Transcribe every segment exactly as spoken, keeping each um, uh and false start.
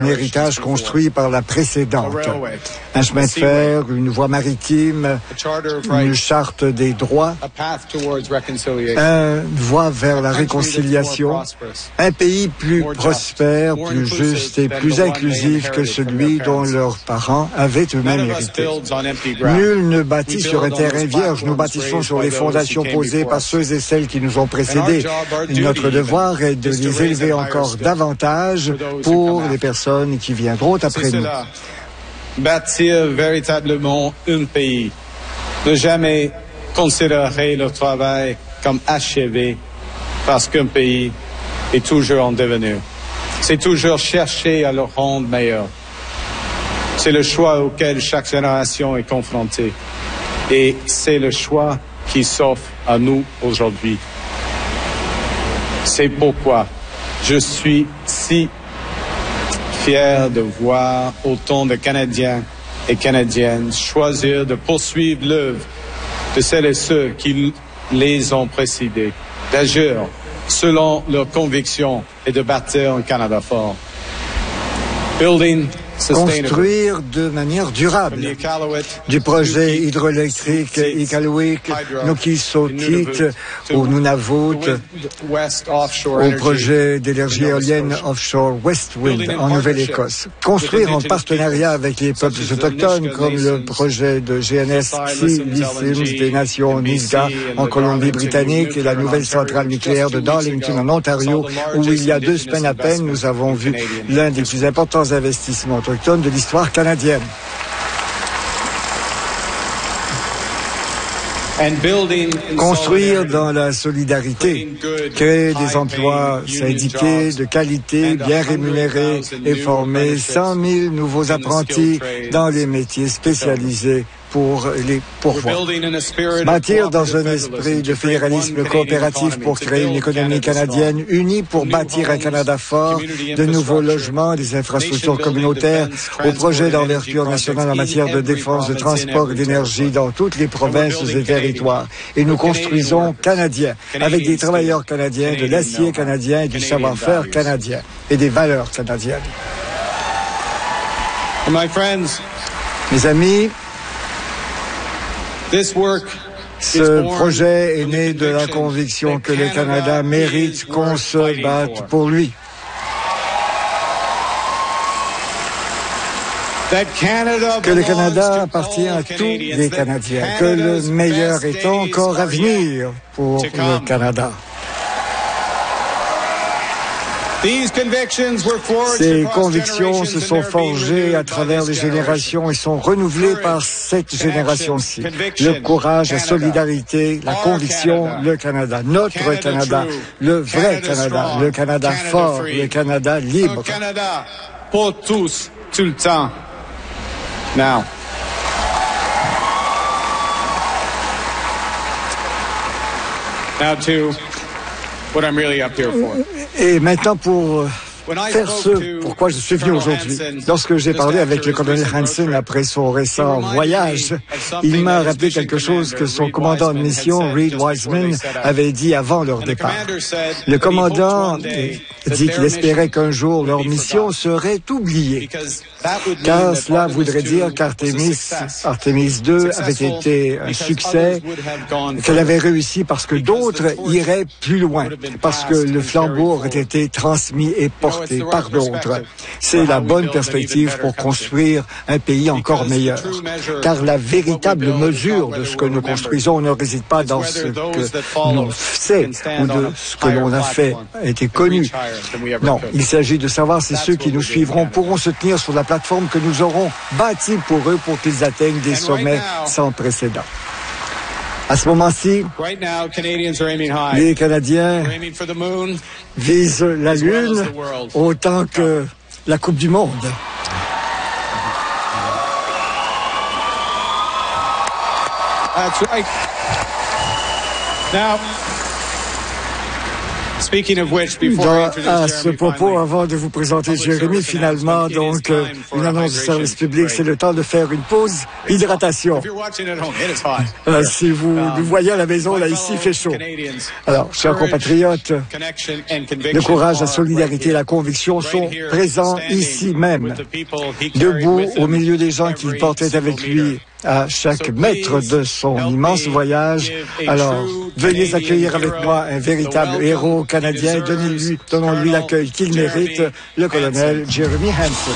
un héritage construit par la précédente. Un chemin de fer, une voie maritime, une charte des droits, une voie vers la réconciliation, un pays plus prospère, plus juste et plus inclusif que celui dont leurs parents avaient eux-mêmes hérité. Nul ne bâtit sur un terrain vierge, nous bâtissons sur les fondations posées par ceux et celles qui nous ont précédés. Notre devoir est de les élever encore davantage pour les personnes qui viendront après nous. Bâtir véritablement un pays, ne jamais considérer le travail comme achevé parce qu'un pays est toujours en devenir. C'est toujours chercher à le rendre meilleur. C'est le choix auquel chaque génération est confrontée. Et c'est le choix qui s'offre à nous aujourd'hui. C'est pourquoi je suis si fier de voir autant de Canadiens et Canadiennes choisir de poursuivre l'œuvre de celles et ceux qui les ont précédés, d'agir selon leurs convictions et de bâtir un Canada fort. Building Construire de manière durable. Du projet hydroélectrique Iqaluit, Nukisotit ou Nunavut, au projet d'énergie éolienne offshore Westwind en Nouvelle-Écosse. Construire en partenariat avec les peuples autochtones comme le projet de G N S Ks'ilitsims des nations Nisga'a en Colombie-Britannique et la nouvelle centrale nucléaire de Darlington en Ontario où il y a deux semaines à peine nous avons vu l'un des plus importants investissements de l'histoire canadienne. Construire dans la solidarité, créer des emplois syndiqués de qualité, bien rémunérés et former cent mille nouveaux apprentis dans les métiers spécialisés pour les pourvoir. Bâtir dans un esprit de fédéralisme coopératif pour créer une économie canadienne unie pour bâtir un Canada fort, de nouveaux logements, des infrastructures communautaires, aux projets d'envergure nationale en matière de défense, de transport et d'énergie dans toutes les provinces et territoires. Et nous construisons canadiens, avec des travailleurs canadiens, de l'acier canadien et du savoir-faire canadien et des valeurs canadiennes. Mes amis, ce projet est né de la conviction que le Canada mérite qu'on se batte pour lui. Que le Canada appartient à tous les Canadiens, que le meilleur est encore à venir pour le Canada. Ces convictions se sont forgées à travers les générations et sont renouvelées par cette génération-ci. Le courage, la solidarité, la conviction, le Canada, notre Canada, le vrai Canada, le Canada fort, le Canada libre. Un Canada pour tous, tout le temps. Now. Now to what I'm really up here for. Et maintenant pour faire ce pourquoi je suis venu aujourd'hui. Lorsque j'ai parlé avec le colonel Hansen après son récent voyage, il m'a rappelé quelque chose que son commandant de mission, Reed Wiseman, avait dit avant leur départ. Le commandant dit qu'il espérait qu'un jour leur mission serait oubliée, car cela voudrait dire qu'Artemis Artemis deux avait été un succès, qu'elle avait réussi parce que d'autres iraient plus loin, parce que le flambeau aurait été transmis et porté par d'autres. C'est la bonne perspective pour construire un pays encore meilleur, car la véritable mesure de ce que nous construisons ne réside pas dans ce que l'on sait ou de ce que l'on a fait, a été connu. Non, il s'agit de savoir si ceux qui nous suivront pourront se tenir sur la plateforme que nous aurons bâtie pour eux pour qu'ils atteignent des sommets sans précédent. À ce moment-ci, les Canadiens visent la Lune autant que la Coupe du Monde. Dans, à ce propos, avant de vous présenter Jérémy, finalement, donc, euh, une annonce du service public, c'est le temps de faire une pause hydratation. Euh, si vous nous voyez à la maison, là, ici, il fait chaud. Alors, chers compatriotes, le courage, la solidarité et la conviction sont présents ici même, debout au milieu des gens qu'il portait avec lui à chaque mètre de son immense voyage. Alors, veuillez accueillir avec moi un véritable héros canadien. Donnez-lui, donnons-lui l'accueil qu'il mérite, le colonel Jeremy Hansen.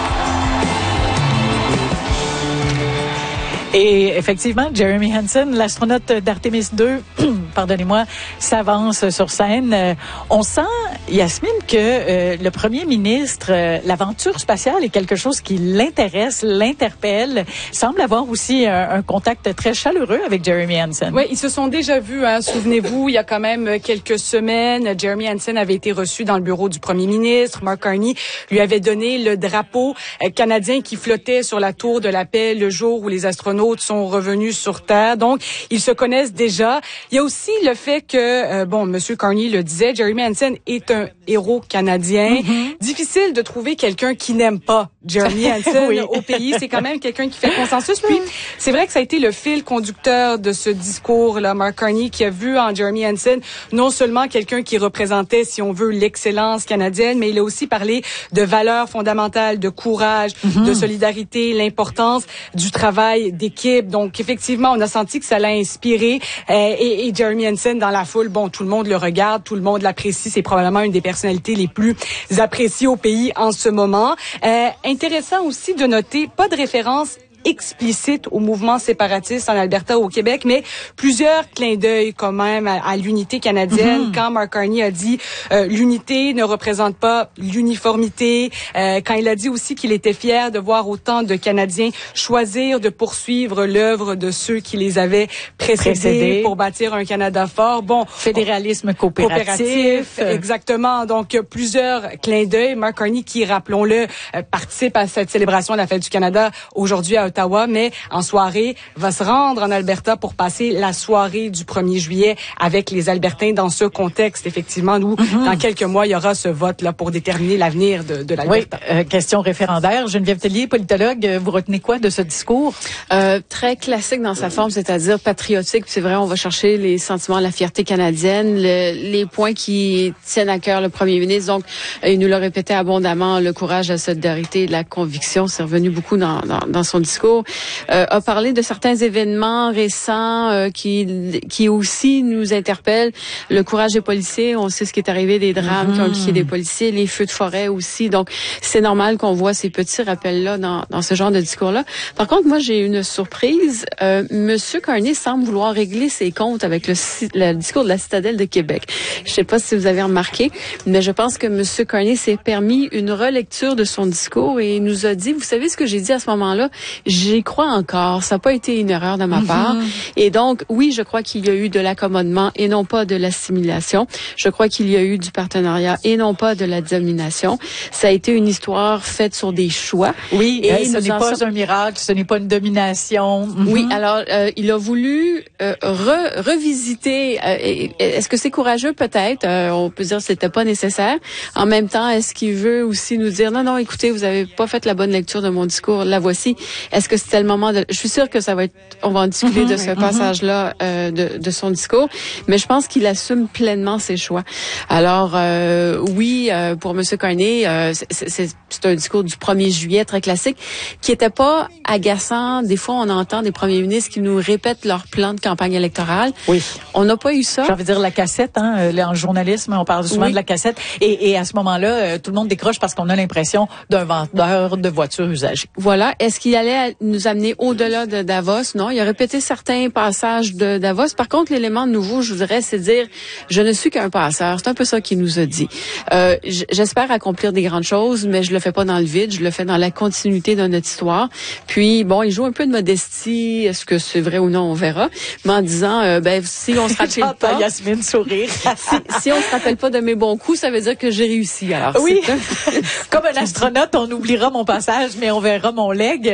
Et effectivement, Jeremy Hansen, l'astronaute d'Artemis deux, pardonnez-moi, s'avance sur scène. Euh, on sent, Yasmine, que euh, le premier ministre, euh, l'aventure spatiale est quelque chose qui l'intéresse, l'interpelle, semble avoir aussi un, un contact très chaleureux avec Jeremy Hansen. Oui, ils se sont déjà vus, hein, souvenez-vous, il y a quand même quelques semaines, Jeremy Hansen avait été reçu dans le bureau du premier ministre. Mark Carney lui avait donné le drapeau euh, canadien qui flottait sur la tour de la paix le jour où les astronautes sont revenus sur Terre. Donc, ils se connaissent déjà. Il y a aussi le fait que, euh, bon, Monsieur Carney le disait, Jeremy Hansen est un héros canadien. Mm-hmm. Difficile de trouver quelqu'un qui n'aime pas Jeremy Hansen oui. au pays. C'est quand même quelqu'un qui fait consensus. Puis, c'est vrai que ça a été le fil conducteur de ce discours-là, Mark Carney, qui a vu en Jeremy Hansen non seulement quelqu'un qui représentait, si on veut, l'excellence canadienne, mais il a aussi parlé de valeurs fondamentales, de courage, mm-hmm. de solidarité, l'importance du travail des équipe. Donc, effectivement, on a senti que ça l'a inspiré. Euh, et, et Jeremy Hansen, dans la foule, bon, tout le monde le regarde, tout le monde l'apprécie. C'est probablement une des personnalités les plus appréciées au pays en ce moment. Euh, intéressant aussi de noter, pas de référence explicite au mouvement séparatiste en Alberta ou au Québec, mais plusieurs clins d'œil quand même à, à l'unité canadienne. Mm-hmm. Quand Mark Carney a dit euh, l'unité ne représente pas l'uniformité, euh, quand il a dit aussi qu'il était fier de voir autant de Canadiens choisir de poursuivre l'œuvre de ceux qui les avaient précédés Précédé. pour bâtir un Canada fort. Bon, fédéralisme coopératif. coopératif exactement. Donc, plusieurs clins d'œil. Mark Carney, qui, rappelons-le, euh, participe à cette célébration de la Fête du Canada aujourd'hui à Ottawa, mais en soirée, va se rendre en Alberta pour passer la soirée du premier juillet avec les Albertains dans ce contexte, effectivement, où mm-hmm. dans quelques mois, il y aura ce vote-là pour déterminer l'avenir de, de l'Alberta. Oui, euh, question référendaire. Geneviève Tellier, politologue, vous retenez quoi de ce discours? Euh, très classique dans sa forme, c'est-à-dire patriotique. C'est vrai, on va chercher les sentiments, la fierté canadienne, le, les points qui tiennent à cœur le premier ministre. Donc, il nous l'a répété abondamment, le courage, la solidarité, la conviction, c'est revenu beaucoup dans, dans, dans son discours. Euh, a parlé de certains événements récents euh, qui qui aussi nous interpellent. Le courage des policiers, on sait ce qui est arrivé, des drames mm-hmm. qui ont impliqué des policiers, les feux de forêt aussi. Donc, c'est normal qu'on voit ces petits rappels-là dans, dans ce genre de discours-là. Par contre, moi, j'ai une surprise. Euh, Monsieur Carney semble vouloir régler ses comptes avec le, le discours de la Citadelle de Québec. Je sais pas si vous avez remarqué, mais je pense que Monsieur Carney s'est permis une relecture de son discours et il nous a dit, vous savez ce que j'ai dit à ce moment-là? J'y crois encore. Ça n'a pas été une erreur de ma part. Mm-hmm. Et donc, oui, je crois qu'il y a eu de l'accommodement et non pas de l'assimilation. Je crois qu'il y a eu du partenariat et non pas de la domination. Ça a été une histoire faite sur des choix. Oui, et ce n'est pas so- un miracle, ce n'est pas une domination. Mm-hmm. Oui, alors, euh, il a voulu euh, re- revisiter. Euh, est-ce que c'est courageux? Peut-être. Euh, on peut dire que c'était pas nécessaire. En même temps, est-ce qu'il veut aussi nous dire, non, non, écoutez, vous avez pas fait la bonne lecture de mon discours. La voici. Est-ce que c'était le moment de... Je suis sûre que ça va être... On va en discuter mm-hmm, de ce mm-hmm. passage-là euh, de, de son discours, mais je pense qu'il assume pleinement ses choix. Alors, euh, oui, euh, pour M. Carney, euh, c'est, c'est, c'est un discours du premier juillet très classique, qui était pas agaçant. Des fois, on entend des premiers ministres qui nous répètent leur plan de campagne électorale. Oui. On n'a pas eu ça. J'ai envie de dire la cassette, hein, en journalisme, on parle souvent oui. de la cassette. Et, et à ce moment-là, euh, tout le monde décroche parce qu'on a l'impression d'un vendeur de voitures usagées. Voilà. Est-ce qu'il allait nous amener au-delà de Davos? Non. Il a répété certains passages de Davos. Par contre, l'élément nouveau, je voudrais, c'est dire, je ne suis qu'un passeur. C'est un peu ça qu'il nous a dit. Euh, j'espère accomplir des grandes choses, mais je le fais pas dans le vide. Je le fais dans la continuité de notre histoire. Puis, bon, il joue un peu de modestie. Est-ce que c'est vrai ou non? On verra. Mais en disant, euh, ben, si on se rappelle pas. Yasmine sourire. si, si on se rappelle pas de mes bons coups, ça veut dire que j'ai réussi. Alors, oui. Comme un astronaute, on oubliera mon passage, mais on verra mon leg.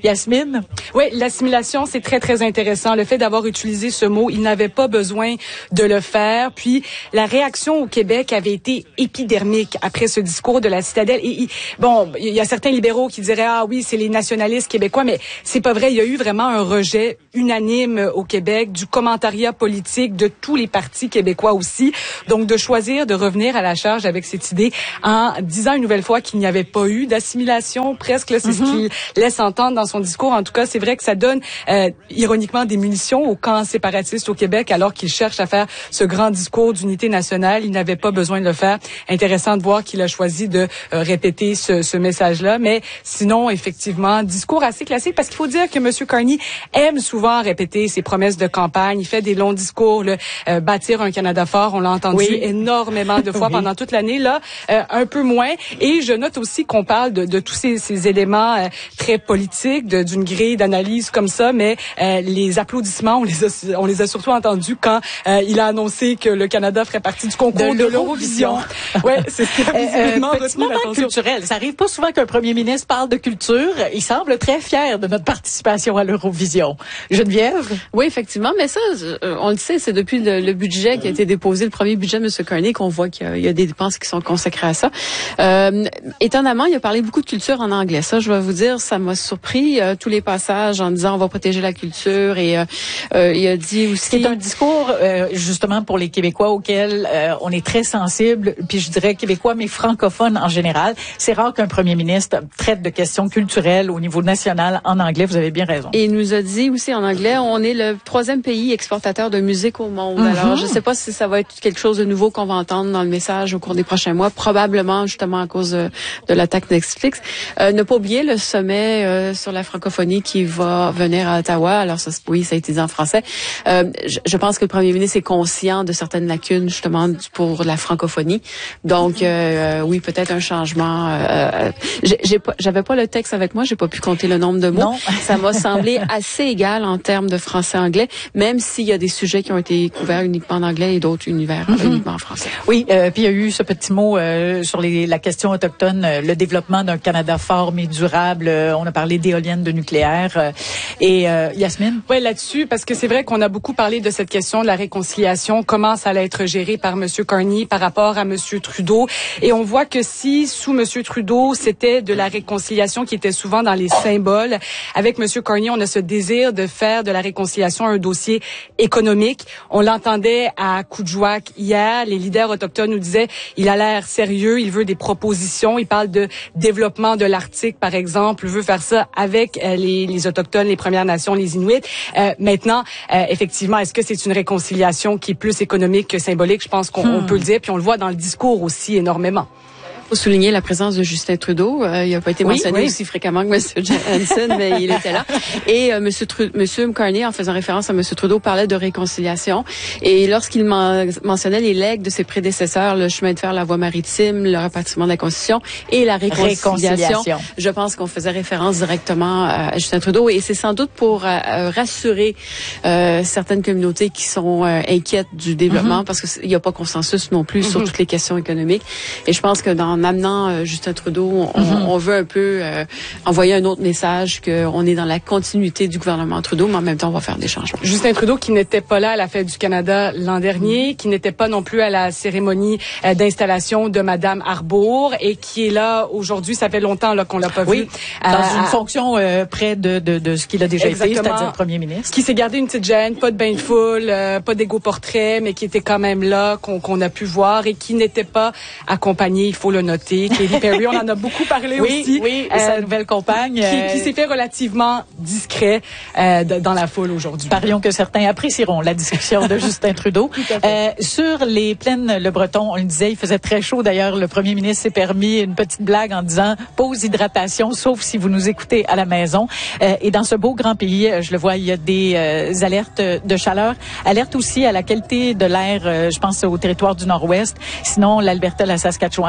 Yasmine? Oui, l'assimilation, c'est très, très intéressant. Le fait d'avoir utilisé ce mot, il n'avait pas besoin de le faire. Puis, la réaction au Québec avait été épidermique après ce discours de la citadelle. Et, et bon, il y a certains libéraux qui diraient, ah oui, c'est les nationalistes québécois, mais c'est pas vrai. Il y a eu vraiment un rejet unanime au Québec du commentariat politique de tous les partis québécois aussi. Donc, de choisir de revenir à la charge avec cette idée en disant une nouvelle fois qu'il n'y avait pas eu d'assimilation, presque, là, c'est mm-hmm. ce qu'il laisse entendre dans son discours. En tout cas, c'est vrai que ça donne, euh, ironiquement, des munitions au camp séparatiste au Québec, alors qu'il cherche à faire ce grand discours d'unité nationale. Il n'avait pas besoin de le faire. Intéressant de voir qu'il a choisi de euh, répéter ce, ce message-là. Mais sinon, effectivement, discours assez classique, parce qu'il faut dire que M. Carney aime souvent répéter ses promesses de campagne. Il fait des longs discours, le, euh, bâtir un Canada fort. On l'a entendu oui. énormément de fois oui. pendant toute l'année. Là, euh, un peu moins. Et je note aussi qu'on parle de, de tous ces, ces éléments euh, très politiques, de, d'une grille d'analyse comme ça, mais euh, les applaudissements, on les a, on les a surtout entendus quand euh, il a annoncé que le Canada ferait partie du concours de, de l'Eurovision. Ouais, c'est ce qui a visiblement euh, retenu l'attention. Culturel. Ça arrive pas souvent qu'un premier ministre parle de culture. Il semble très fier de notre participation à l'Eurovision. Geneviève? Oui, effectivement, mais ça, on le sait, c'est depuis le, le budget qui a été déposé, le premier budget de M. Carney, qu'on voit qu'il y a, il y a des dépenses qui sont consacrées à ça. Euh, étonnamment, il a parlé beaucoup de culture en anglais. Ça, je vais vous dire, ça m'a surpris. Euh, tous les passages en disant on va protéger la culture et euh, euh, il a dit aussi... C'est un discours, euh, justement, pour les Québécois auquel euh, on est très sensible, puis je dirais Québécois, mais francophones en général. C'est rare qu'un premier ministre traite de questions culturelles au niveau national en anglais. Vous avez bien raison. Et il nous a dit aussi en anglais, on est le troisième pays exportateur de musique au monde. Mm-hmm. Alors, je ne sais pas si ça va être quelque chose de nouveau qu'on va entendre dans le message au cours des prochains mois, probablement justement à cause de, de l'attaque Netflix. Euh, ne pas oublier le sommet euh, sur la francophonie qui va venir à Ottawa. Alors, ça, oui, ça a été dit en français. Euh, je, je pense que le premier ministre est conscient de certaines lacunes justement pour la francophonie. Donc, euh, oui, peut-être un changement. Euh, j'ai, j'ai pas, j'avais pas le texte avec moi, j'ai pas pu compter le nombre de mots. Non. Ça m'a semblé assez égal en termes de français-anglais, même s'il y a des sujets qui ont été couverts uniquement en anglais et d'autres univers mm-hmm. uniquement en français. Oui, euh, puis il y a eu ce petit mot euh, sur les, la question autochtone, euh, le développement d'un Canada fort mais durable. Euh, on a parlé d'éoliennes, de nucléaire. Euh, et euh, Yasmine? Oui, là-dessus, parce que c'est vrai qu'on a beaucoup parlé de cette question de la réconciliation, comment ça allait être géré par M. Carney par rapport à M. Trudeau. Et on voit que si, sous M. Trudeau, c'était de la réconciliation qui était souvent dans les symboles, avec M. Carney, on a ce désir de faire de la réconciliation un dossier économique. On l'entendait à Coudjouac hier, les leaders autochtones nous disaient, il a l'air sérieux, il veut des propositions, il parle de développement de l'Arctique, par exemple, il veut faire ça avec euh, les, les Autochtones, les Premières Nations, les Inuits. Euh, maintenant, euh, effectivement, est-ce que c'est une réconciliation qui est plus économique que symbolique? Je pense qu'on hmm. on peut le dire, puis on le voit dans le discours aussi énormément. Il faut souligner la présence de Justin Trudeau. Euh, il n'a pas été oui, mentionné oui. aussi fréquemment que M. Hansen, mais il était là. Et euh, M. Tru- M. Carney, en faisant référence à M. Trudeau, parlait de réconciliation. Et lorsqu'il men- mentionnait les legs de ses prédécesseurs, le chemin de fer, la voie maritime, le rapatriement de la Constitution et la réconciliation, réconciliation. Je pense qu'on faisait référence directement à Justin Trudeau. Et c'est sans doute pour euh, rassurer euh, certaines communautés qui sont euh, inquiètes du développement, mm-hmm. parce qu'il n'y a pas consensus non plus mm-hmm. sur toutes les questions économiques. Et je pense que dans en amenant euh, Justin Trudeau, on, mm-hmm. on veut un peu euh, envoyer un autre message qu'on est dans la continuité du gouvernement Trudeau, mais en même temps, on va faire des changements. Justin Trudeau qui n'était pas là à la Fête du Canada l'an dernier, mm-hmm. qui n'était pas non plus à la cérémonie euh, d'installation de Madame Arbour et qui est là aujourd'hui. Ça fait longtemps là qu'on l'a pas oui, vu. Dans euh, une fonction euh, près de, de, de ce qu'il a déjà été, c'est-à-dire Premier ministre. Qui s'est gardé une petite gêne, pas de bain de foule, euh, pas d'égo portrait, mais qui était quand même là, qu'on, qu'on a pu voir et qui n'était pas accompagné, il faut le noter. Katy Perry, on en a beaucoup parlé oui, aussi. Oui, euh, sa nouvelle compagne. Qui, euh, qui s'est fait relativement discret euh, de, dans la foule aujourd'hui. Parions que certains apprécieront la discussion de Justin Trudeau. Euh, sur les plaines Le Breton, on le disait, il faisait très chaud. D'ailleurs, le premier ministre s'est permis une petite blague en disant « pause hydratation, sauf si vous nous écoutez à la maison euh, ». Et dans ce beau grand pays, je le vois, il y a des euh, alertes de chaleur. Alerte aussi à la qualité de l'air, euh, je pense, au territoire du Nord-Ouest. Sinon, l'Alberta, la Saskatchewan, dans le Nord,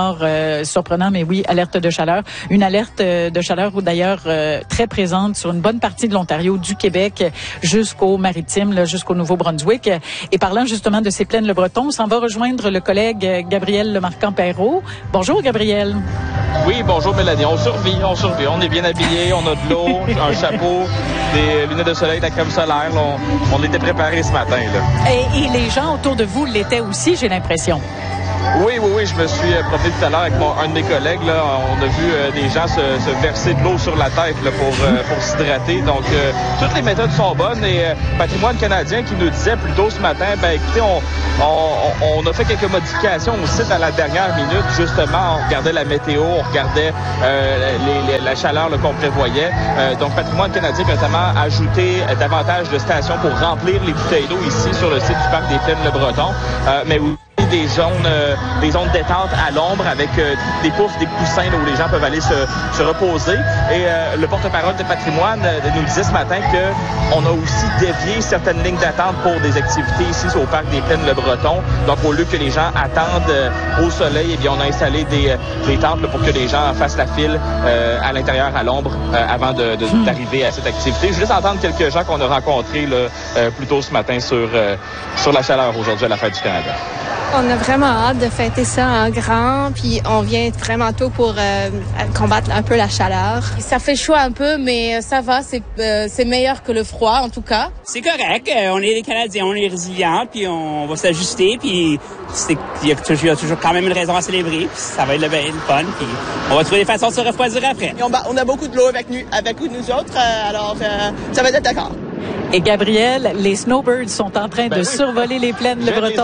Nord, euh, surprenant, mais oui, alerte de chaleur. Une alerte euh, de chaleur, ou d'ailleurs euh, très présente sur une bonne partie de l'Ontario, du Québec jusqu'au maritime, là, jusqu'au Nouveau-Brunswick. Et parlant justement de ces plaines le Breton, on s'en va rejoindre le collègue Gabriel Lemarquand-Perrault. Bonjour, Gabriel. Oui, bonjour Mélanie. On survit, on survit. On est bien habillés, on a de l'eau, un chapeau, des lunettes de soleil, de la crème solaire. Là, on, on était préparés ce matin. Là. Et, et les gens autour de vous l'étaient aussi, j'ai l'impression. Oui, oui, oui. Je me suis promené tout à l'heure avec mon, un de mes collègues. Là, on a vu euh, des gens se, se verser de l'eau sur la tête là, pour, euh, pour s'hydrater. Donc, euh, toutes les méthodes sont bonnes. Et euh, Patrimoine canadien qui nous disait plus tôt ce matin, ben écoutez, on, on, on a fait quelques modifications au site à la dernière minute. Justement, on regardait la météo, on regardait euh, les, les, la chaleur là, qu'on prévoyait. Euh, donc, Patrimoine canadien a notamment ajouté euh, davantage de stations pour remplir les bouteilles d'eau ici sur le site du parc des Plaines-le-Breton. Euh, mais oui, des zones euh, des zones détente à l'ombre avec euh, des poufs, des coussins là, où les gens peuvent aller se, se reposer. Et euh, le porte-parole de Patrimoine euh, nous disait ce matin que on a aussi dévié certaines lignes d'attente pour des activités ici au parc des Plaines-le-Breton. Donc au lieu que les gens attendent euh, au soleil, eh bien on a installé des, des tentes là, pour que les gens fassent la file euh, à l'intérieur à l'ombre euh, avant de, de, mmh. d'arriver à cette activité. Je vais juste entendre quelques gens qu'on a rencontrés là, euh, plus tôt ce matin sur, euh, sur la chaleur aujourd'hui à la Fête du Canada. On a vraiment hâte de fêter ça en grand, puis on vient vraiment tôt pour euh, combattre un peu la chaleur. Ça fait chaud un peu, mais ça va, c'est euh, c'est meilleur que le froid en tout cas. C'est correct, euh, on est des Canadiens, on est résilients, puis on va s'ajuster, puis il y a toujours, toujours quand même une raison à célébrer, puis ça va être le, le fun, puis on va trouver des façons de se refroidir après. Et on, on a beaucoup de l'eau avec nous, avec nous autres, euh, alors euh, ça va être d'accord. Et Gabriel, les snowbirds sont en train ben de oui. survoler les Plaines-le-Breton.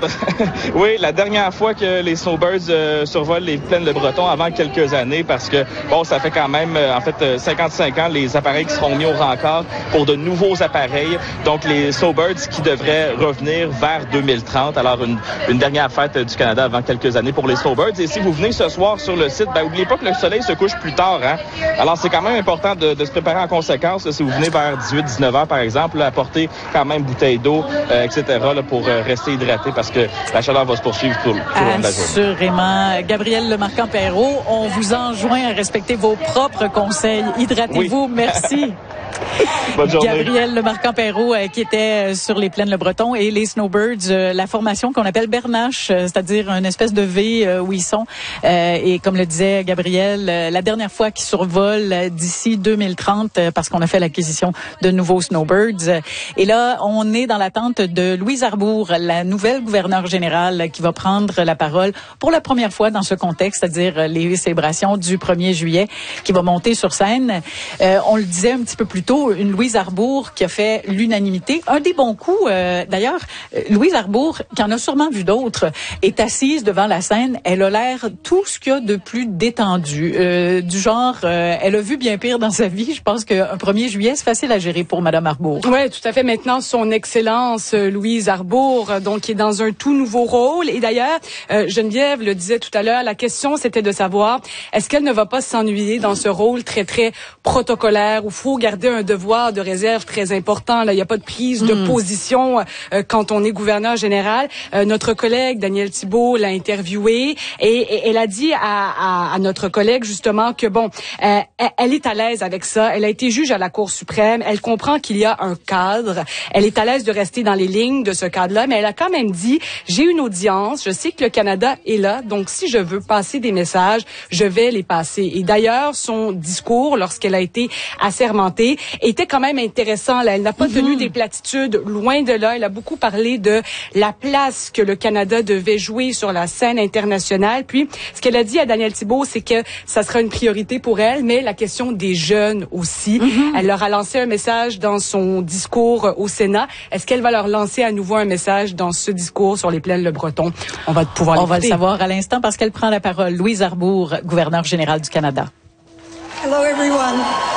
Oui, la dernière fois que les snowbirds euh, survolent les Plaines-le-Breton avant quelques années, parce que, bon, ça fait quand même, euh, en fait, euh, cinquante-cinq ans, les appareils qui seront mis au rencard pour de nouveaux appareils. Donc, les snowbirds qui devraient revenir vers deux mille trente. Alors, une, une dernière fête du Canada avant quelques années pour les snowbirds. Et si vous venez ce soir sur le site, ben, oubliez pas que le soleil se couche plus tard, hein. Alors, c'est quand même important de, de se préparer en conséquence. Là, si vous venez vers dix-huit dix-neuf heures, par exemple, exemple, apporter quand même bouteille d'eau, euh, et cetera, là, pour euh, rester hydraté parce que la chaleur va se poursuivre tout, tout au long de la journée. Assurément. Gabriel Lemarquand-Perrault, on vous enjoint à respecter vos propres conseils. Hydratez-vous. Oui. Merci. Bonne journée. Gabriel Lemarquand-Perrault euh, qui était euh, sur les Plaines-le-Breton et les Snowbirds, euh, la formation qu'on appelle Bernache, euh, c'est-à-dire une espèce de V euh, où ils sont. Euh, et comme le disait Gabriel, euh, la dernière fois qu'ils survolent euh, d'ici deux mille trente euh, parce qu'on a fait l'acquisition de nouveaux Snowbirds. Et là, on est dans l'attente de Louise Arbour, la nouvelle gouverneure générale qui va prendre la parole pour la première fois dans ce contexte, c'est-à-dire les célébrations du premier juillet, qui va monter sur scène. Euh, on le disait un petit peu plus tôt, une Louise Arbour qui a fait l'unanimité. Un des bons coups, euh, d'ailleurs, Louise Arbour, qui en a sûrement vu d'autres, est assise devant la scène. Elle a l'air tout ce qu'il y a de plus détendu. Euh, du genre, euh, elle a vu bien pire dans sa vie. Je pense qu'un premier juillet, c'est facile à gérer pour Madame Arbour. Oui, tout à fait. Maintenant, son Excellence Louise Arbour, donc, qui est dans un tout nouveau rôle. Et d'ailleurs, euh, Geneviève le disait tout à l'heure, la question, c'était de savoir, est-ce qu'elle ne va pas s'ennuyer dans ce rôle très, très protocolaire où il faut garder un devoir de réserve très important. Là, il n'y a pas de prise de mmh. position euh, quand on est gouverneur général. Euh, notre collègue Daniel Thibeault l'a interviewée et, et elle a dit à, à, à notre collègue justement que bon, euh, elle est à l'aise avec ça. Elle a été juge à la Cour suprême. Elle comprend qu'il y a un cadre. Elle est à l'aise de rester dans les lignes de ce cadre-là, mais elle a quand même dit, j'ai une audience, je sais que le Canada est là, donc si je veux passer des messages, je vais les passer. Et d'ailleurs, son discours, lorsqu'elle a été assermentée, était quand même intéressant. Là. Elle n'a pas mm-hmm. tenu des platitudes, loin de là. Elle a beaucoup parlé de la place que le Canada devait jouer sur la scène internationale. Puis, ce qu'elle a dit à Daniel Thibeault, c'est que ça sera une priorité pour elle, mais la question des jeunes aussi. Mm-hmm. Elle leur a lancé un message dans son discours au Sénat. Est-ce qu'elle va leur lancer à nouveau un message dans ce discours sur les Plaines-le-Breton? On va pouvoir l'écouter. On va le savoir à l'instant parce qu'elle prend la parole. Louise Arbour, gouverneure générale du Canada. Hello everyone.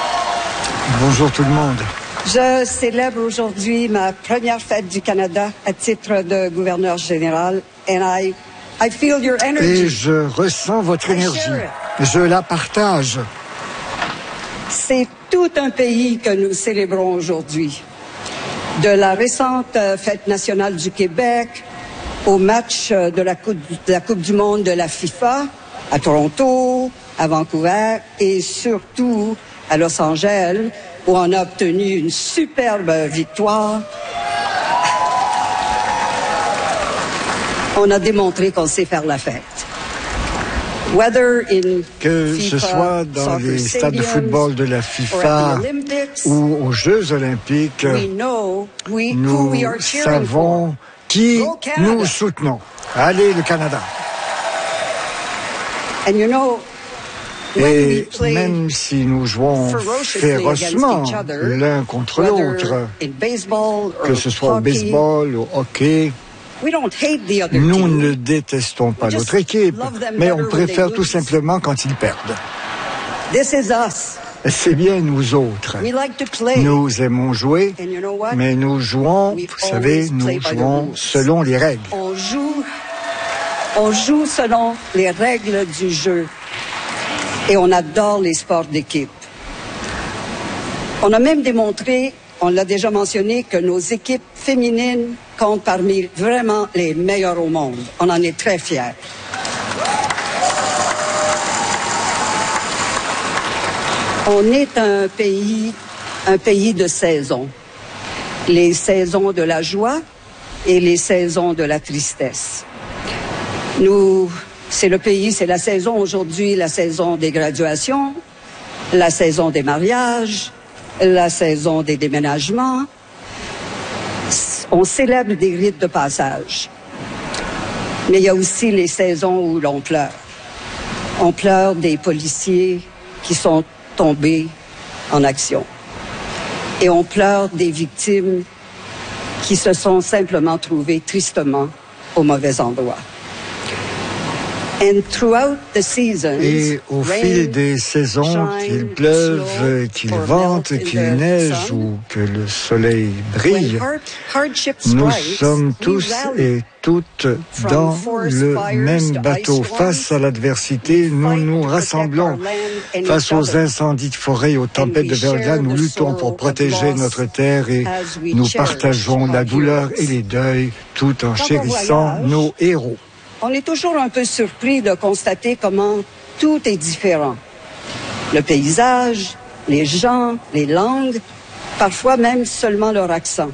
Bonjour tout le monde. Je célèbre aujourd'hui ma première fête du Canada à titre de gouverneur général and I, I feel your energy. Et je ressens votre énergie. Je la partage. C'est tout un pays que nous célébrons aujourd'hui. De la récente fête nationale du Québec au match de la Coupe, de la Coupe du Monde de la FIFA, à Toronto, à Vancouver et surtout à Los Angeles, où on a obtenu une superbe victoire. On a démontré qu'on sait faire la fête. Que ce soit dans les stades de football de la FIFA ou aux Jeux olympiques, nous savons qui nous soutenons. Allez, le Canada! Et même si nous jouons férocement l'un contre l'autre, que ce soit au baseball, au hockey, nous ne détestons pas l'autre équipe, mais on préfère tout simplement quand ils perdent. C'est bien nous autres. Nous aimons jouer, mais nous jouons, vous savez, nous jouons selon les règles. On joue, on joue selon les règles du jeu et on adore les sports d'équipe. On a même démontré, on l'a déjà mentionné, que nos équipes féminines comptent parmi vraiment les meilleures au monde. On en est très fiers. On est un pays, un pays de saisons. Les saisons de la joie et les saisons de la tristesse. Nous, c'est le pays, c'est la saison aujourd'hui, la saison des graduations, la saison des mariages, la saison des déménagements. On célèbre des rites de passage. Mais il y a aussi les saisons où l'on pleure. On pleure des policiers qui sont tombés en action. Et on pleure des victimes qui se sont simplement trouvées tristement au mauvais endroit. Et au fil des saisons, qu'il pleuve, qu'il vente, qu'il neige ou que le soleil brille, nous sommes tous et toutes dans le même bateau. Face à l'adversité, nous nous rassemblons. Face aux incendies de forêt et aux tempêtes de verglas, nous luttons pour protéger notre terre et nous partageons la douleur et les deuils tout en chérissant nos héros. On est toujours un peu surpris de constater comment tout est différent. Le paysage, les gens, les langues, parfois même seulement leur accent.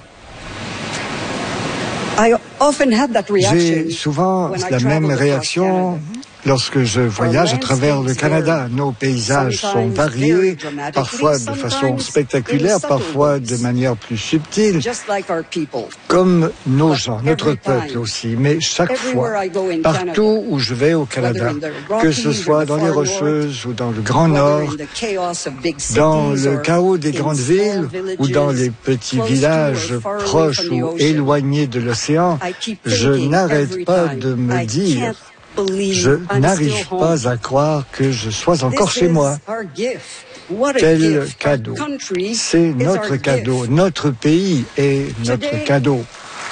J'ai souvent la même réaction lorsque je voyage à travers le Canada. Nos paysages sont variés, parfois de façon spectaculaire, parfois de manière plus subtile, comme nos gens, notre peuple aussi. Mais chaque fois, partout où je vais au Canada, que ce soit dans les Rocheuses ou dans le Grand Nord, dans le chaos des grandes villes ou dans les petits villages proches ou éloignés de l'océan, je n'arrête pas de me dire: je n'arrive pas à croire que je sois encore chez moi. Quel cadeau. C'est notre cadeau. Notre pays est notre cadeau.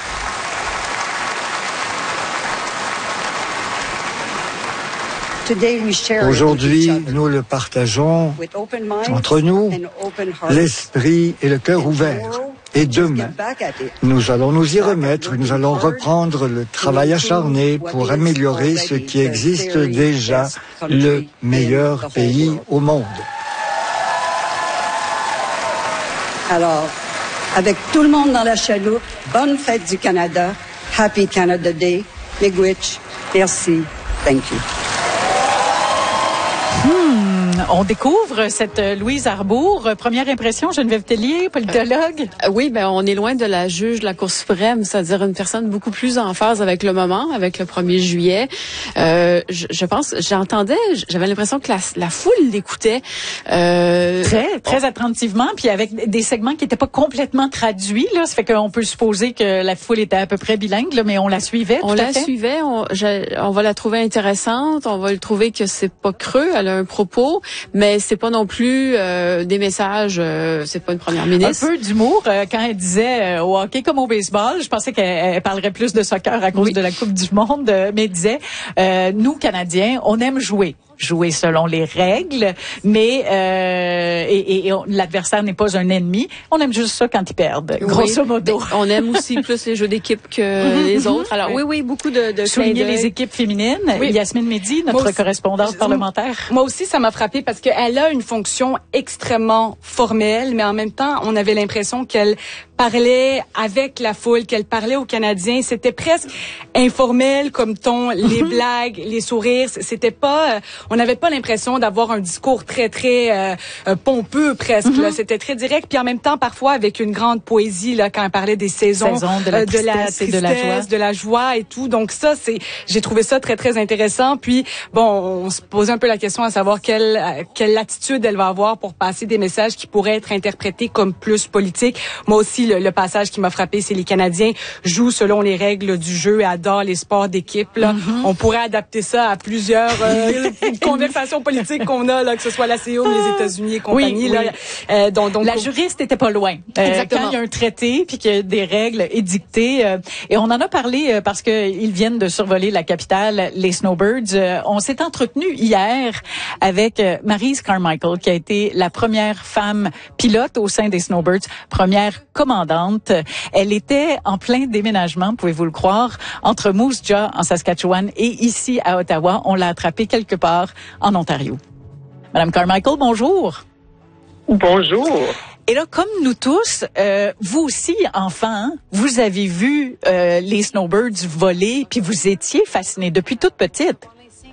Aujourd'hui, nous le partageons entre nous, l'esprit et le cœur ouverts. Et demain, nous allons nous y remettre, nous allons reprendre le travail acharné pour améliorer ce qui existe déjà, le meilleur pays au monde. Alors, avec tout le monde dans la chaloupe, bonne fête du Canada, Happy Canada Day, Miigwech, merci, thank you. Hmm, on découvre cette Louise Arbour. Première impression, Geneviève Tellier, politologue. Euh, oui, ben on est loin de la juge de la Cour suprême, c'est-à-dire une personne beaucoup plus en phase avec le moment, avec le premier juillet. Euh, je, je pense, j'entendais, j'avais l'impression que la, la foule l'écoutait. Euh, très, très on... attentivement, puis avec des segments qui n'étaient pas complètement traduits. Là, ça fait qu'on peut supposer que la foule était à peu près bilingue, là, mais on la suivait. On tout la à fait. suivait. On, je, on va la trouver intéressante. On va le trouver que c'est pas creux. Elle a un propos, mais c'est pas non plus euh, des messages. Euh, c'est pas une première ministre. Un peu d'humour euh, quand elle disait euh, au hockey comme au baseball. Je pensais qu'elle parlerait plus de soccer à cause oui. de la Coupe du Monde, euh, mais elle disait euh, nous Canadiens, on aime jouer. jouer selon les règles, mais euh, et, et, et on, l'adversaire n'est pas un ennemi. On aime juste ça quand ils perdent, grosso oui, modo. On aime aussi plus les jeux d'équipe que les autres. Alors oui, oui, beaucoup de, de souligner les équipes féminines. Oui. Yasmine Mehdi, notre aussi, correspondante je, parlementaire. Moi aussi, ça m'a frappée parce qu'elle a une fonction extrêmement formelle, mais en même temps, on avait l'impression qu'elle parlait avec la foule, qu'elle parlait aux Canadiens. C'était presque informel comme ton, les blagues, les sourires. C'était pas, euh, on n'avait pas l'impression d'avoir un discours très très euh, pompeux presque. Mm-hmm. Là, c'était très direct, puis en même temps parfois avec une grande poésie là quand elle parlait des saisons, Saison de la tristesse, euh, de la tristesse, et de la joie, de la joie et tout. Donc ça, c'est, j'ai trouvé ça très très intéressant. Puis bon, on se posait un peu la question à savoir quelle quelle attitude elle va avoir pour passer des messages qui pourraient être interprétés comme plus politiques. Moi aussi, le, le passage qui m'a frappé, c'est les Canadiens jouent selon les règles du jeu et adorent les sports d'équipe. Là. Mm-hmm. On pourrait adapter ça à plusieurs euh, conversations politiques qu'on a, là, que ce soit la C E O, les États-Unis et compagnie. Oui, là. oui. Euh, donc, donc, la juriste était pas loin. Euh, Exactement. Quand il y a un traité puis qu'il y a des règles édictées, euh, et on en a parlé euh, parce que ils viennent de survoler la capitale, les Snowbirds. Euh, on s'est entretenu hier avec euh, Maryse Carmichael, qui a été la première femme pilote au sein des Snowbirds, première commandante. Elle était en plein déménagement, pouvez-vous le croire, entre Moose Jaw en Saskatchewan et ici à Ottawa. On l'a attrapée quelque part en Ontario. Madame Carmichael, bonjour. Bonjour. Et là, comme nous tous, euh, vous aussi, enfants, hein, vous avez vu euh, les Snowbirds voler, puis vous étiez fascinés depuis toute petite.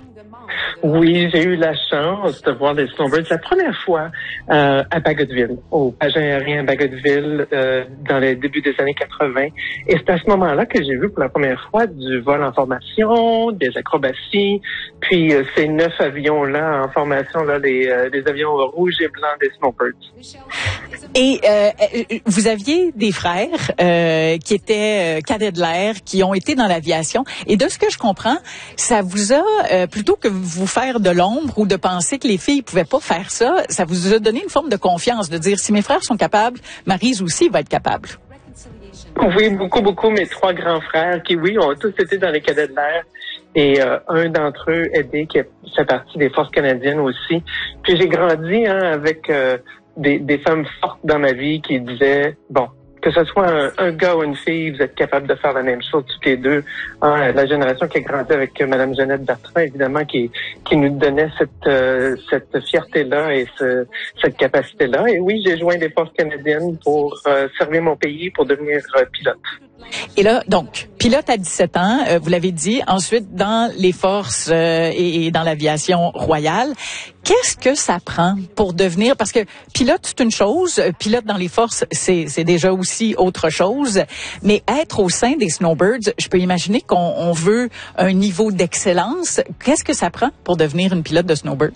Oui, j'ai eu la chance de voir les Snowbirds la première fois euh, à Bagotville, au pageant aérien à Bagotville, euh, dans les débuts des années quatre-vingts. Et c'est à ce moment-là que j'ai vu pour la première fois du vol en formation, des acrobaties, puis euh, ces neuf avions-là en formation, là, les, euh, les avions rouges et blancs des Snowbirds. Et euh, vous aviez des frères euh, qui étaient euh, cadets de l'air, qui ont été dans l'aviation. Et de ce que je comprends, ça vous a, euh, plutôt que vous faire de l'ombre ou de penser que les filles pouvaient pas faire ça, ça vous a donné une forme de confiance, de dire si mes frères sont capables, Maryse aussi va être capable. Oui, beaucoup, beaucoup. Mes trois grands frères qui, oui, ont tous été dans les cadets de l'air. Et euh, un d'entre eux, Eddie, qui fait partie des forces canadiennes aussi. Puis j'ai grandi hein, avec euh, des, des femmes fortes dans ma vie qui disaient, bon, que ce soit un, un gars ou une fille, vous êtes capable de faire la même chose toutes les deux. Hein, la génération qui a grandi avec Mme Jeannette Bertrand, évidemment, qui, qui nous donnait cette, euh, cette fierté-là et ce, cette capacité-là. Et oui, j'ai joint les forces canadiennes pour euh, servir mon pays, pour devenir euh, pilote. Et là, donc, pilote à dix-sept ans, euh, vous l'avez dit, ensuite dans les forces euh, et, et dans l'aviation royale. Qu'est-ce que ça prend pour devenir, parce que pilote, c'est une chose, pilote dans les forces, c'est, c'est déjà aussi autre chose, mais être au sein des Snowbirds, je peux imaginer qu'on on veut un niveau d'excellence. Qu'est-ce que ça prend pour devenir une pilote de Snowbird?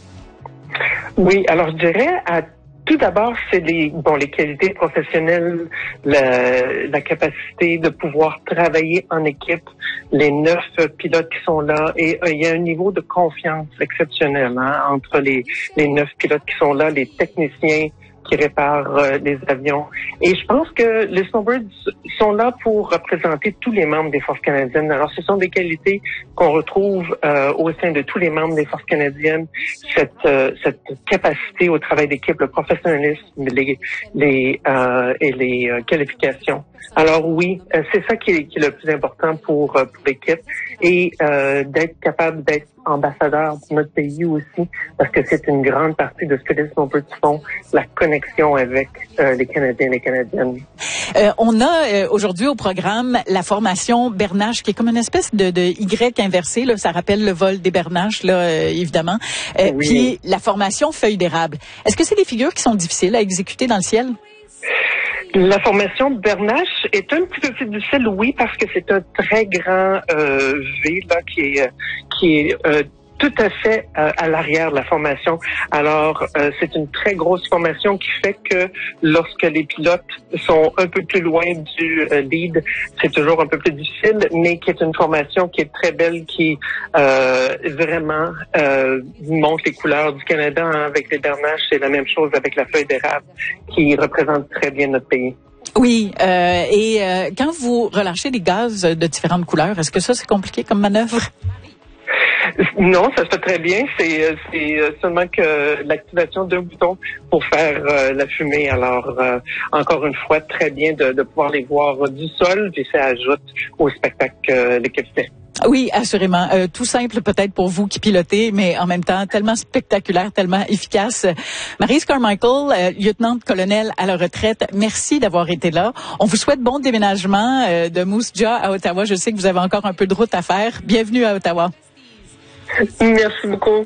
Oui, alors je dirais à tout d'abord, c'est les bon les qualités professionnelles, la, la capacité de pouvoir travailler en équipe, les neuf pilotes qui sont là, et euh, il y a un niveau de confiance exceptionnel hein, entre les les neuf pilotes qui sont là, les techniciens qui réparent euh, les avions. Et je pense que les Snowbirds sont là pour représenter tous les membres des forces canadiennes. Alors, ce sont des qualités qu'on retrouve euh, au sein de tous les membres des forces canadiennes. Cette, euh, cette capacité au travail d'équipe, le professionnalisme, les, les euh, et les euh, qualifications. Alors oui, euh, c'est ça qui est, qui est le plus important pour, euh, pour l'équipe et euh, d'être capable d'être ambassadeur de notre pays aussi, parce que c'est une grande partie de ce que les Snowbirds font, la connexion avec euh, les Canadiens et les Canadiennes. Euh, on a euh, aujourd'hui au programme la formation Bernache, qui est comme une espèce de, de Y inversé, là, ça rappelle le vol des Bernaches, là, euh, évidemment. Euh, oui. Puis la formation Feuille d'érable. Est-ce que c'est des figures qui sont difficiles à exécuter dans le ciel? La formation Bernache est un petit peu plus difficile, oui, parce que c'est un très grand euh, V là qui est qui est euh, tout à fait euh, à l'arrière de la formation. Alors, euh, c'est une très grosse formation qui fait que lorsque les pilotes sont un peu plus loin du euh, lead, c'est toujours un peu plus difficile, mais qui est une formation qui est très belle, qui euh, vraiment euh, montre les couleurs du Canada hein, avec les Bernaches. C'est la même chose avec la feuille d'érable, qui représente très bien notre pays. Oui, euh, et euh, quand vous relâchez des gaz de différentes couleurs, est-ce que ça, c'est compliqué comme manœuvre? Non, ça se fait très bien. C'est, c'est seulement que l'activation d'un bouton pour faire euh, la fumée. Alors, euh, encore une fois, très bien de, de pouvoir les voir du sol, puis ça ajoute au spectacle que l'équipe fait. Oui, assurément. Euh, tout simple peut-être pour vous qui pilotez, mais en même temps tellement spectaculaire, tellement efficace. Maryse Carmichael, euh, lieutenant-colonel à la retraite, merci d'avoir été là. On vous souhaite bon déménagement euh, de Moose Jaw à Ottawa. Je sais que vous avez encore un peu de route à faire. Bienvenue à Ottawa. Merci beaucoup.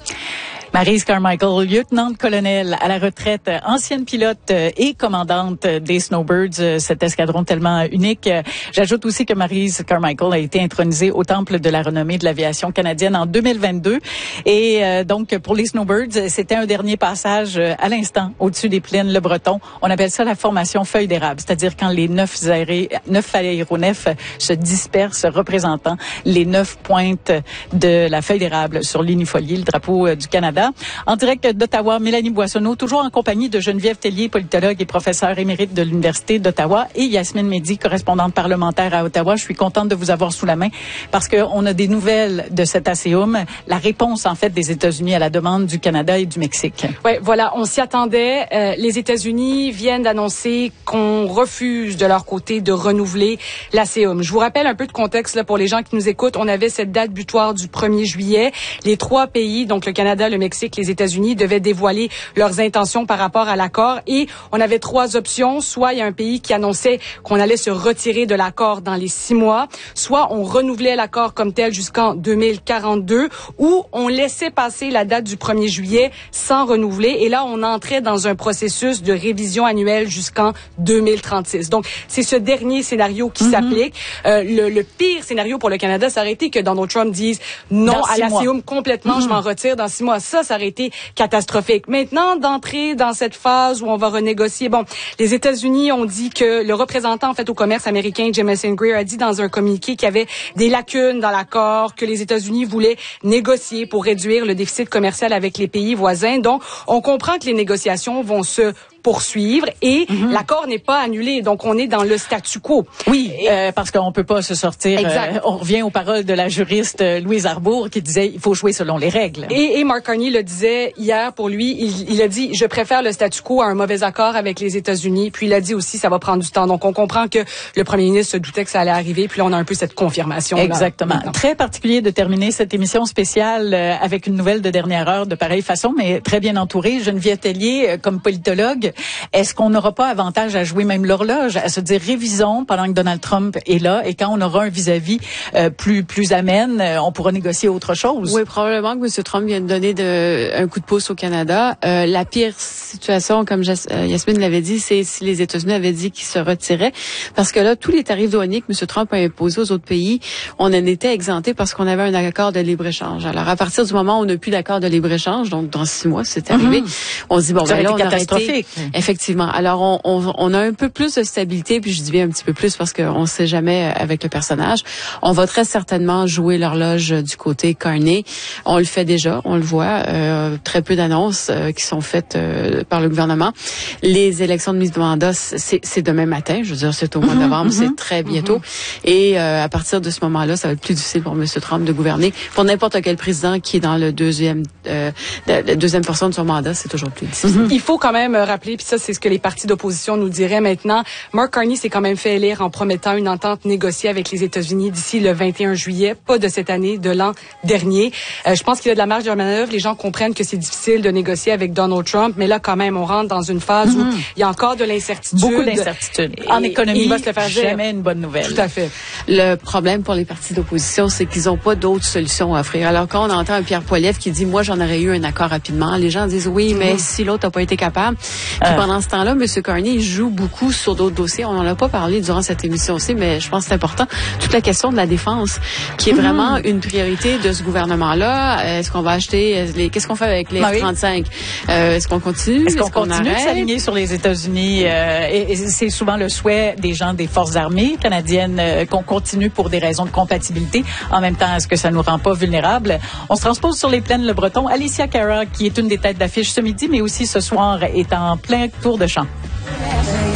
Maryse Carmichael, lieutenant-colonel à la retraite, ancienne pilote et commandante des Snowbirds, cet escadron tellement unique. J'ajoute aussi que Maryse Carmichael a été intronisée au Temple de la renommée de l'aviation canadienne en deux mille vingt-deux. Et euh, donc, pour les Snowbirds, c'était un dernier passage à l'instant au-dessus des plaines Le Breton. On appelle ça la formation feuille d'érable, c'est-à-dire quand les neuf, aéré... neuf aéronefs se dispersent représentant les neuf pointes de la feuille d'érable sur l'unifolié, le drapeau du Canada. En direct d'Ottawa, Mélanie Boissonneau, toujours en compagnie de Geneviève Tellier, politologue et professeure émérite de l'Université d'Ottawa, et Yasmine Mehdi, correspondante parlementaire à Ottawa. Je suis contente de vous avoir sous la main parce qu'on a des nouvelles de cet ASEUM, la réponse en fait des États-Unis à la demande du Canada et du Mexique. Oui, voilà, on s'y attendait. Euh, les États-Unis viennent d'annoncer qu'on refuse de leur côté de renouveler l'ASEUM. Je vous rappelle un peu de contexte là, pour les gens qui nous écoutent. On avait cette date butoir du premier juillet. Les trois pays, donc le Canada, le Mexique, les États-Unis devaient dévoiler leurs intentions par rapport à l'accord et on avait trois options. Soit il y a un pays qui annonçait qu'on allait se retirer de l'accord dans les six mois, soit on renouvelait l'accord comme tel jusqu'en deux mille quarante-deux ou on laissait passer la date du premier juillet sans renouveler et là on entrait dans un processus de révision annuelle jusqu'en deux mille trente-six. Donc c'est ce dernier scénario qui mm-hmm. s'applique. Euh, le, le pire scénario pour le Canada, ça aurait été que Donald Trump dise non à l'ASEUM complètement, mm-hmm. je m'en retire dans six mois. Ça, ça aurait été catastrophique. Maintenant, d'entrer dans cette phase où on va renégocier, bon, les États-Unis ont dit que le représentant, en fait, au commerce américain, Jamison Greer, a dit dans un communiqué qu'il y avait des lacunes dans l'accord, que les États-Unis voulaient négocier pour réduire le déficit commercial avec les pays voisins. Donc, on comprend que les négociations vont se poursuivre et mm-hmm. l'accord n'est pas annulé. Donc, on est dans le statu quo. Oui, euh, parce qu'on peut pas se sortir. Euh, on revient aux paroles de la juriste euh, Louise Arbour qui disait il faut jouer selon les règles. Et, et Mark Carney le disait hier pour lui. Il, il a dit je préfère le statu quo à un mauvais accord avec les États-Unis. Puis il a dit aussi ça va prendre du temps. Donc, on comprend que le premier ministre se doutait que ça allait arriver. Puis là, on a un peu cette confirmation. Exactement. Là, très particulier de terminer cette émission spéciale euh, avec une nouvelle de dernière heure de pareille façon, mais très bien entourée. Geneviève Tellier, euh, comme politologue, est-ce qu'on n'aura pas avantage à jouer même l'horloge, à se dire révisons pendant que Donald Trump est là et quand on aura un vis-à-vis euh, plus plus amène, euh, on pourra négocier autre chose? Oui, probablement que M. Trump vient de donner de, un coup de pouce au Canada. Euh, la pire situation, comme Jas- euh, Yasmine l'avait dit, c'est si les États-Unis avaient dit qu'ils se retiraient. Parce que là, tous les tarifs douaniers que M. Trump a imposés aux autres pays, on en était exemptés parce qu'on avait un accord de libre-échange. Alors, à partir du moment où on n'a plus d'accord de libre-échange, donc dans six mois, c'est arrivé, mm-hmm. on se dit, bon, ça ben là, on catastrophique. a été, effectivement. Alors, on, on, on a un peu plus de stabilité, puis je dis bien un petit peu plus parce qu'on ne sait jamais avec le personnage. On va très certainement jouer l'horloge du côté Carney. On le fait déjà, on le voit. Euh, très peu d'annonces euh, qui sont faites euh, par le gouvernement. Les élections de mise de mandat, c'est, c'est demain matin. Je veux dire, c'est au mois de novembre, mm-hmm. c'est très bientôt. Mm-hmm. Et euh, à partir de ce moment-là, ça va être plus difficile pour M. Trump de gouverner. Pour n'importe quel président qui est dans le deuxième, euh, la deuxième portion de son mandat, c'est toujours plus difficile. Mm-hmm. Il faut quand même rappeler, puis ça, c'est ce que les partis d'opposition nous diraient maintenant. Mark Carney s'est quand même fait élire en promettant une entente négociée avec les États-Unis d'ici le vingt et un juillet, pas de cette année, de l'an dernier. Euh, je pense qu'il y a de la marge de manœuvre. Les gens comprennent que c'est difficile de négocier avec Donald Trump, mais là, quand même, on rentre dans une phase mm-hmm. où il y a encore de l'incertitude. Beaucoup d'incertitude. En économie, il va se le faire jamais dire. Une bonne nouvelle. Tout à fait. Le problème pour les partis d'opposition, c'est qu'ils n'ont pas d'autres solutions à offrir. Alors, quand on entend un Pierre Poilievre qui dit, moi, j'en aurais eu un accord rapidement, les gens disent, oui, mais mm-hmm. si l'autre n'a pas été capable. Puis euh. pendant ce temps-là, M. Carney joue beaucoup sur d'autres dossiers. On n'en a pas parlé durant cette émission aussi, mais je pense que c'est important. Toute la question de la défense, qui est mmh. vraiment une priorité de ce gouvernement-là. Est-ce qu'on va acheter les, qu'est-ce qu'on fait avec les F trente-cinq? Euh, est-ce qu'on continue? Est-ce qu'on est-ce qu'on continue arrête? de s'aligner sur les États-Unis? Euh, et, et c'est souvent le souhait des gens des forces armées canadiennes euh, qu'on continue pour des raisons de compatibilité. En même temps, est-ce que ça nous rend pas vulnérables? On se transpose sur les plaines Le Breton. Alicia Cara, qui est une des têtes d'affiche ce midi, mais aussi ce soir, est en plein tour de champ.